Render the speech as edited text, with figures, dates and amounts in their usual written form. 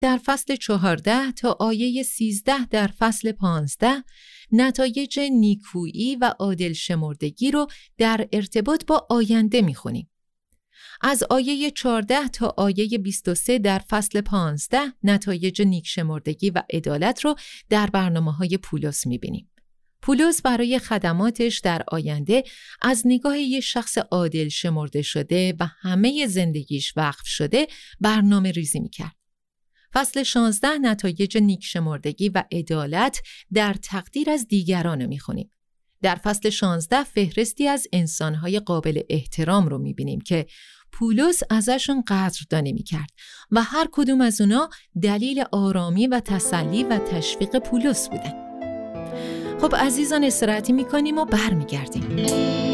در فصل 14 تا آیه 13 در فصل 15 نتایج نیکویی و عادل شمردگی رو در ارتباط با آینده می‌خونیم. از آیه 14 تا آیه 23 در فصل 15 نتایج نیکشمردگی و عدالت رو در برنامه‌های پولس می‌بینیم. پولس برای خدماتش در آینده از نگاه یک شخص عادل شمرده شده و همه زندگیش وقف شده برنامه ریزی می‌کرد. فصل 16 نتایج نیکشمردگی و عدالت در تقدیر از دیگران رو می‌خونیم. در فصل 16 فهرستی از انسان‌های قابل احترام رو می‌بینیم که پولس ازشون قدردانی می‌کرد و هر کدوم از اونا دلیل آرامی و تسلی و تشویق پولس بودن. خب عزیزان، استراحتی می‌کنیم و برمیگردیم.